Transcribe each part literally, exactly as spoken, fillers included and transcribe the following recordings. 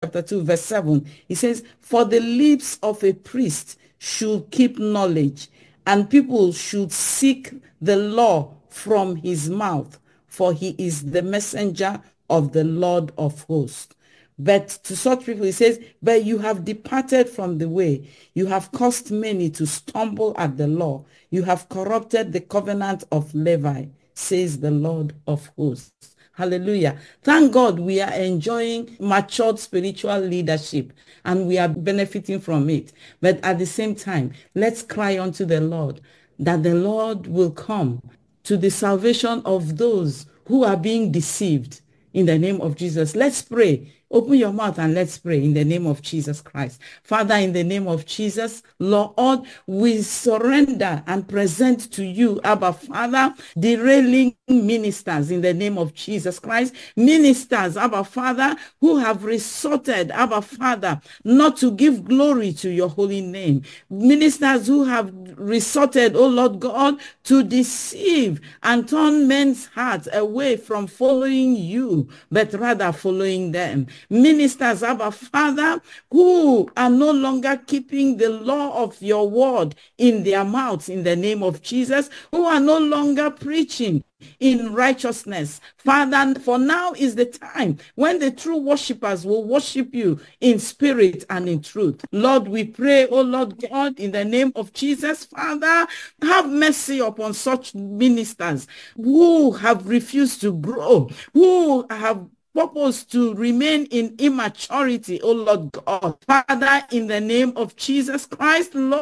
chapter two, verse seven, it says, for the lips of a priest should keep knowledge, and people should seek the law from his mouth, for he is the messenger of the Lord of hosts. But to such people, he says, but you have departed from the way. You have caused many to stumble at the law. You have corrupted the covenant of Levi, says the Lord of hosts. Hallelujah. Thank God we are enjoying matured spiritual leadership and we are benefiting from it. But at the same time, let's cry unto the Lord that the Lord will come to the salvation of those who are being deceived in the name of Jesus. Let's pray. Open your mouth and let's pray in the name of Jesus Christ. Father, in the name of Jesus, Lord, we surrender and present to you, Abba Father, derailing ministers in the name of Jesus Christ. Ministers, Abba Father, who have resorted, Abba Father, not to give glory to your holy name. Ministers who have resorted, oh Lord God, to deceive and turn men's hearts away from following you, but rather following them. Ministers, Abba Father, who are no longer keeping the law of your word in their mouths in the name of Jesus, who are no longer preaching in righteousness. Father, for now is the time when the true worshipers will worship you in spirit and in truth. Lord, we pray, oh Lord God, in the name of Jesus, Father, have mercy upon such ministers who have refused to grow, who have purpose to remain in immaturity, oh Lord God. Father, in the name of Jesus Christ, Lord,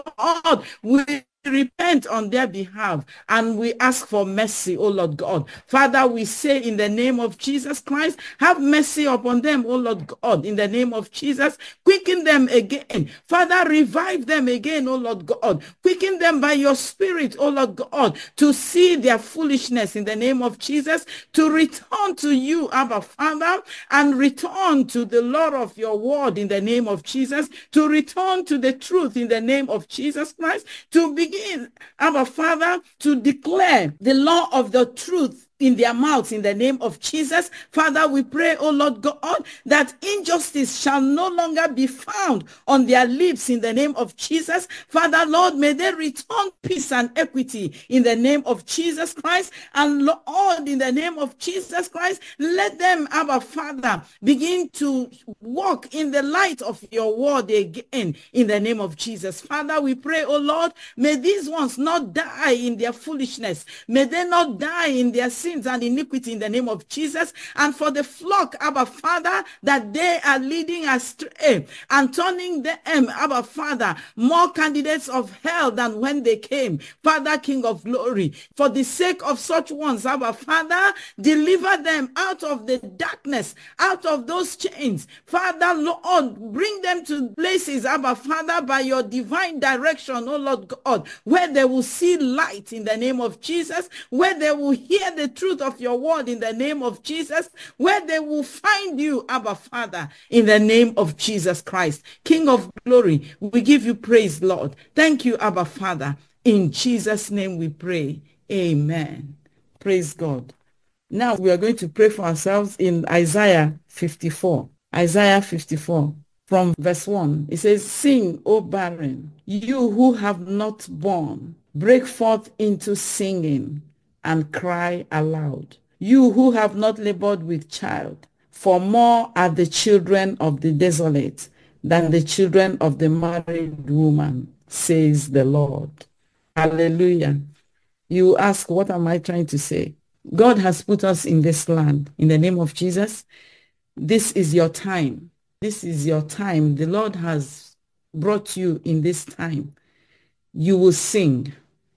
we repent on their behalf and we ask for mercy, oh Lord God. Father, we say in the name of Jesus Christ, have mercy upon them, oh Lord God, in the name of Jesus. Quicken them again. Father, revive them again, oh Lord God. Quicken them by your spirit, oh Lord God, to see their foolishness in the name of Jesus, to return to you, Abba Father, and return to the Lord of your word in the name of Jesus, to return to the truth in the name of Jesus Christ, to begin, Abba Father, to declare the law of the truth in their mouths in the name of Jesus. Father, we pray, oh Lord God, that injustice shall no longer be found on their lips in the name of Jesus. Father, Lord, may they return peace and equity in the name of Jesus Christ. And Lord, in the name of Jesus Christ, let them, Abba Father, begin to walk in the light of your word again in the name of Jesus. Father, we pray, oh Lord, may these ones not die in their foolishness. May they not die in their sins and iniquity in the name of Jesus. And for the flock, Abba Father, that they are leading astray and turning them, Abba Father, more candidates of hell than when they came. Father, King of glory, for the sake of such ones, Abba Father, deliver them out of the darkness, out of those chains. Father, Lord, bring them to places, Abba Father, by your divine direction, oh Lord God, where they will see light in the name of Jesus, where they will hear the truth of your word in the name of Jesus, where they will find you, Abba Father, in the name of Jesus Christ. King of glory, we give you praise, Lord. Thank you, Abba Father. In Jesus' name we pray. Amen. Praise God. Now we are going to pray for ourselves in Isaiah fifty-four. Isaiah fifty-four. From verse one, it says, sing, O barren, you who have not borne, break forth into singing and cry aloud. You who have not labored with child, for more are the children of the desolate than the children of the married woman, says the Lord. Hallelujah. You ask, what am I trying to say? God has put us in this land. In the name of Jesus, this is your time. This is your time. The Lord has brought you in this time. You will sing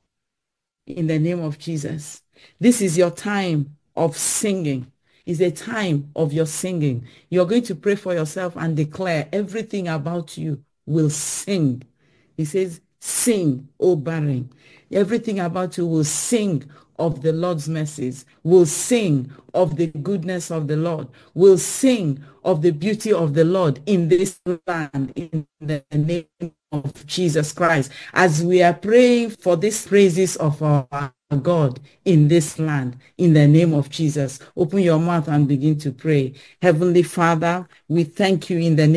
in the name of Jesus. This is your time of singing. It's a time of your singing. You're going to pray for yourself and declare everything about you will sing. He says, sing, O barren. Everything about you will sing of the Lord's mercies, will sing of the goodness of the Lord, will sing of the beauty of the Lord in this land, in the name of Jesus Christ. As we are praying for these praises of our God in this land, in the name of Jesus, open your mouth and begin to pray. Heavenly Father, we thank you in the name